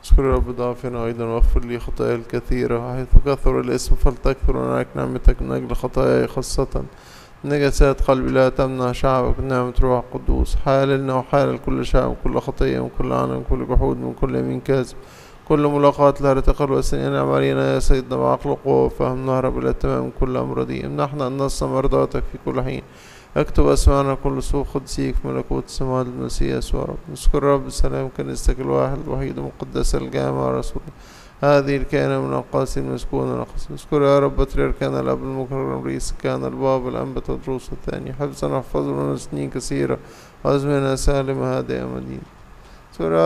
اذكر يا رب ضعفنا أيضا واغفر لي خطاياي الكثيرة، حيث كثر الاسم فلتكثر هناك نعمتك من أجل خطاياي خاصة. نجاسات قلبي لا تمنع شعبك نعمة روح قدوس. حاللنا وحالل كل شعب، من كل خطية، من كل عنة، من كل جحود، من كل يمين كاذب، كل ملاقاة لا ارتقل وسنين. نعم علينا يا سيدنا بعقل وقوة وفهم نهرب إلى التمام من كل أمر رديء. امنحنا أن نصنع مرضاتك في كل حين. اكتب أسماءنا كل سوء قدسيك في ملكوت السماوات المسيح يسوع رب. نذكر رب السلام كنيستك الواحد الوحيد المقدس الجامع رسول هذه الكائنة من أنقاص المسكونة نقص. نذكر يا رب بطريركنا الأب المكرم رئيس كان الباب الأنبا تدروس الثاني، حفظا واحفظنا لنا سنين كثيرة وأزمنة سالمة هادئة مدينة.